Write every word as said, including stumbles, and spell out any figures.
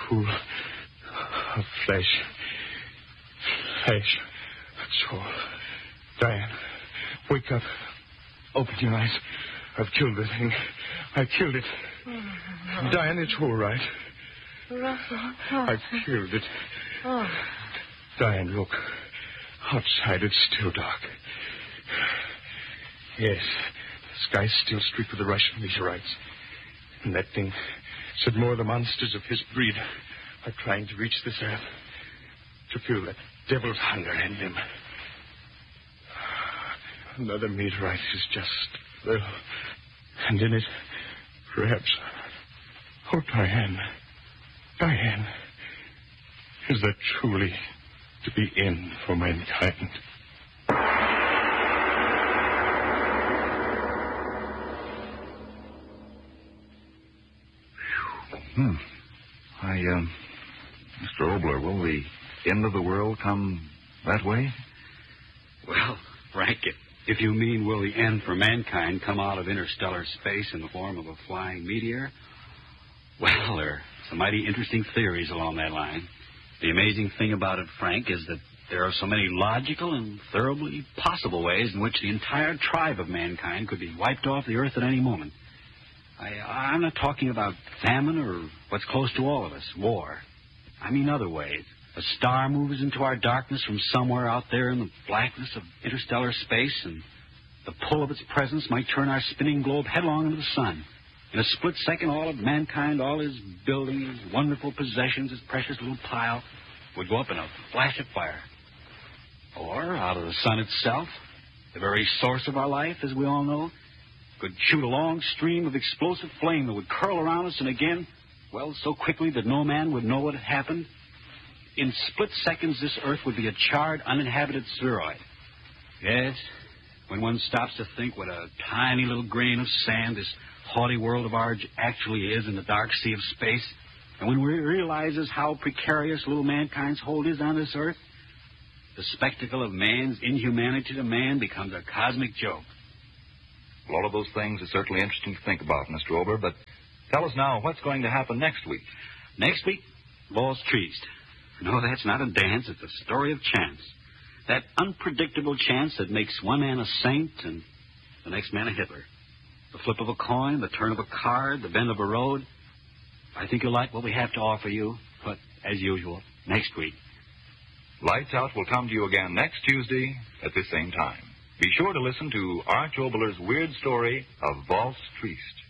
pool of flesh. Flesh. That's all. Diane, wake up. Open your eyes. I've killed the thing. I killed it. Oh, Diane, it's all right. Russell. I've killed it. Oh. Diane, look. Outside, it's still dark. Yes, the sky's still streaked with the Russian meteorites. And that thing said more of the monsters of his breed are trying to reach this earth to feel that devil's hunger in them. Another meteorite is just there. And in it, perhaps... Oh, Diane. Diane. Is that truly to be in for mankind? Hmm. I, um... Mister Obler, will the end of the world come that way? Well, Frank, if, if you mean will the end for mankind come out of interstellar space in the form of a flying meteor, well, there are some mighty interesting theories along that line. The amazing thing about it, Frank, is that there are so many logical and thoroughly possible ways in which the entire tribe of mankind could be wiped off the earth at any moment. I, I'm not talking about famine or what's close to all of us, war. I mean other ways. A star moves into our darkness from somewhere out there in the blackness of interstellar space, and the pull of its presence might turn our spinning globe headlong into the sun. In a split second, all of mankind, all his buildings, his wonderful possessions, his precious little pile, would go up in a flash of fire. Or, out of the sun itself, the very source of our life, as we all know, could shoot a long stream of explosive flame that would curl around us and again, well, so quickly that no man would know what had happened. In split seconds, this earth would be a charred, uninhabited spheroid. Yes, when one stops to think what a tiny little grain of sand this haughty world of ours actually is in the dark sea of space, and when one realizes how precarious little mankind's hold is on this earth, the spectacle of man's inhumanity to man becomes a cosmic joke. Well, all of those things are certainly interesting to think about, Mister Ober, but tell us now what's going to happen next week. Next week, Balls Triest. No, that's not a dance. It's a story of chance. That unpredictable chance that makes one man a saint and the next man a Hitler. The flip of a coin, the turn of a card, the bend of a road. I think you'll like what we have to offer you, but as usual, next week. Lights Out will come to you again next Tuesday at the same time. Be sure to listen to Arch Obler's weird story of Valse Triest.